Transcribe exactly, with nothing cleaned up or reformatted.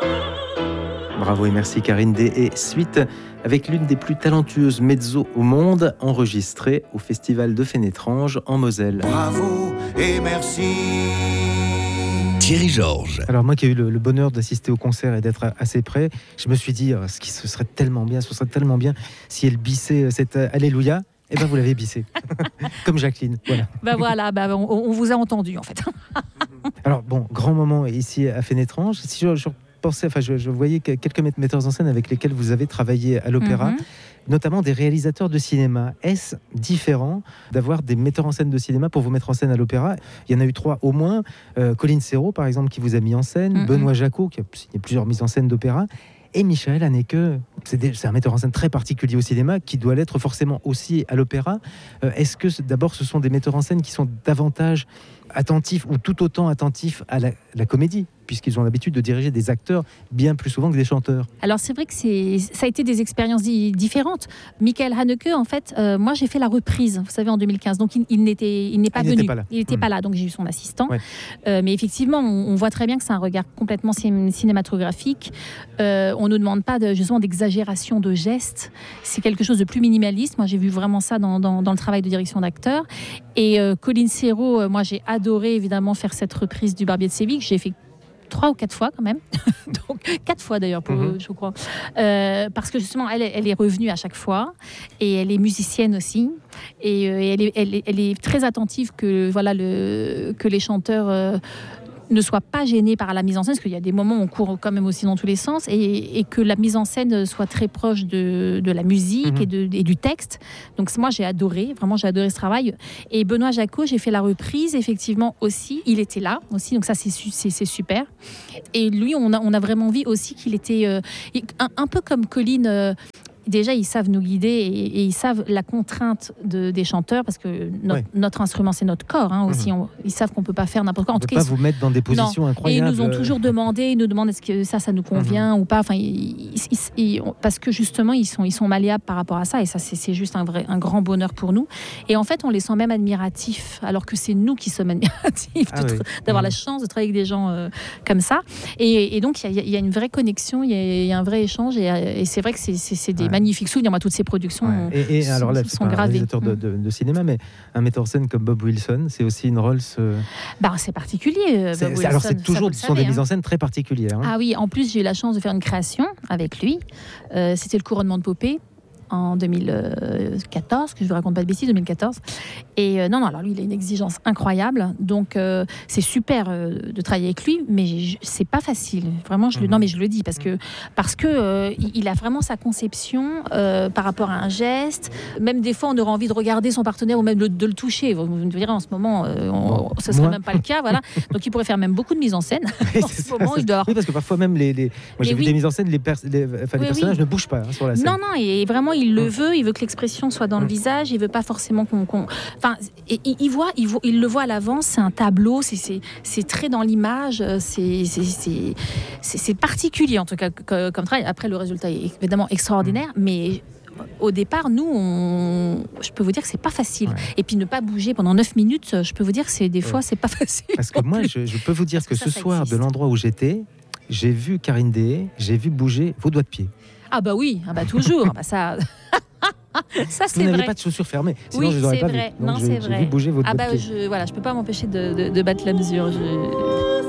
Bravo et merci Karine Day. Et suite avec l'une des plus talentueuses mezzo au monde, enregistrée au Festival de Fénétrange en Moselle. Bravo et merci. Thierry Georges. Alors moi qui ai eu le, le bonheur d'assister au concert et d'être assez près, je me suis dit, oh, ce qui ce serait tellement bien, ce serait tellement bien si elle bissait cette Alléluia. Eh bien, vous l'avez bissé, comme Jacqueline. Voilà. Ben voilà, ben on, on vous a entendu en fait. Alors bon, grand moment ici à Fénétrange. Si je, je pensais, enfin, je, je voyais quelques metteurs en scène avec lesquels vous avez travaillé à l'opéra, mm-hmm. notamment des réalisateurs de cinéma. Est-ce différent d'avoir des metteurs en scène de cinéma pour vous mettre en scène à l'opéra ? Il y en a eu trois au moins. Euh, Colline Serrault, par exemple, qui vous a mis en scène. Mm-hmm. Benoît Jacot, qui a signé plusieurs mises en scène d'opéra. Et Michael Haneke, c'est, des, c'est un metteur en scène très particulier au cinéma, qui doit l'être forcément aussi à l'opéra. Euh, est-ce que d'abord ce sont des metteurs en scène qui sont davantage attentifs ou tout autant attentifs à la, la comédie, puisqu'ils ont l'habitude de diriger des acteurs bien plus souvent que des chanteurs? Alors c'est vrai que c'est, ça a été des expériences di- différentes. Michael Haneke, en fait, euh, moi j'ai fait la reprise, vous savez, en deux mille quinze, donc il, il, n'était, il n'est pas il venu. N'était pas là. Il n'était mmh. pas là, donc j'ai eu son assistant. Ouais. Euh, mais effectivement, on, on voit très bien que c'est un regard complètement cinématographique. Euh, on ne nous demande pas de, justement d'exagération de gestes. C'est quelque chose de plus minimaliste. Moi j'ai vu vraiment ça dans, dans, dans le travail de direction d'acteur. Et euh, Colline Serrault, euh, moi j'ai adoré évidemment faire cette reprise du Barbier de Séville, que j'ai fait trois ou quatre fois quand même, donc quatre fois d'ailleurs pour mm-hmm. eux, je crois, euh, parce que justement elle, elle est revenue à chaque fois et elle est musicienne aussi et, euh, et elle, est, elle, est, elle est très attentive que voilà le que les chanteurs euh, ne soient pas gênés par la mise en scène, parce qu'il y a des moments où on court quand même aussi dans tous les sens, et, et que la mise en scène soit très proche de, de la musique mmh. et, de, et du texte. Donc moi j'ai adoré, vraiment j'ai adoré ce travail. Et Benoît Jacot, j'ai fait la reprise, effectivement aussi, il était là aussi, donc ça c'est, c'est, c'est super. Et lui, on a, on a vraiment vu aussi qu'il était euh, un, un peu comme Colline. Euh, Déjà, ils savent nous guider et, et ils savent la contrainte de, des chanteurs, parce que notre, ouais. notre instrument, c'est notre corps hein, aussi. Mmh. On, ils savent qu'on ne peut pas faire n'importe quoi. On ne peut pas ils, vous mettre dans des positions non. incroyables. Et ils nous ont toujours demandé, ils nous demandent est-ce que ça, ça nous convient mmh. ou pas. Enfin, ils, ils, ils, parce que justement, ils sont, ils sont malléables par rapport à ça. Et ça, c'est, c'est juste un, vrai, un grand bonheur pour nous. Et en fait, on les sent même admiratifs, alors que c'est nous qui sommes admiratifs ah de, oui. d'avoir mmh. la chance de travailler avec des gens euh, comme ça. Et, et donc, il y, y a une vraie connexion, il y, y a un vrai échange. Et, et c'est vrai que c'est, c'est, c'est des ouais. magnifiques souvenirs. Moi, toutes ces productions ouais. et, et sont, alors là, sont c'est pas un gravées. réalisateur de, de, de cinéma, mais un metteur en scène comme Bob Wilson, c'est aussi une Rolls. Euh... Bah, c'est particulier. C'est, Bob c'est, Wilson, alors, c'est toujours, ce sont des hein. mises en scène très particulières. Hein. Ah oui, en plus, j'ai eu la chance de faire une création avec lui. Euh, c'était le couronnement de Popée en deux mille quatorze, que je ne vous raconte pas de bêtises, deux mille quatorze. Et euh, non, non, alors lui, il a une exigence incroyable. Donc, euh, c'est super euh, de travailler avec lui, mais je, c'est pas facile. Vraiment, je le, mmh. non, mais je le dis parce que, parce que euh, il a vraiment sa conception euh, par rapport à un geste. Même des fois, on aurait envie de regarder son partenaire ou même de, de le toucher. Vous me direz, en ce moment, euh, on, bon, ce ne serait moi. même pas le cas. Voilà. Donc, il pourrait faire même beaucoup de mises en scène. Oui, en ce ça, moment, il doit... Oui, parce que parfois, même les, les... moi, j'ai mais vu oui. des mises en scène, les, pers... les... Enfin, les oui, personnages oui. ne bougent pas hein, sur la scène. Non, non, et vraiment, il le veut, il veut que l'expression soit dans le visage, il veut pas forcément qu'on... qu'on... Enfin, et, et, il, voit, il, voit, il le voit à l'avance, c'est un tableau, c'est, c'est, c'est très dans l'image, c'est, c'est, c'est, c'est, c'est particulier en tout cas comme travail. Après, le résultat est évidemment extraordinaire, mmh. mais... Au départ, nous, on... je peux vous dire que c'est pas facile. Ouais. Et puis ne pas bouger pendant neuf minutes, je peux vous dire que c'est, des ouais. fois, c'est pas facile. Parce que moi, je, je peux vous dire que, que ça, ce ça soir, existe. De l'endroit où j'étais, j'ai vu Karine Day, j'ai vu bouger vos doigts de pied. Ah bah oui, ah bah toujours. bah ça... Ça, c'est vous n'avez vrai. pas de chaussures fermées, sinon oui, je n'aurais pas vrai. vu. Donc non, je, c'est j'ai vrai. vu bouger vos doigts ah bah, de pied. Je, voilà, je peux pas m'empêcher de, de, de battre la mesure. Je...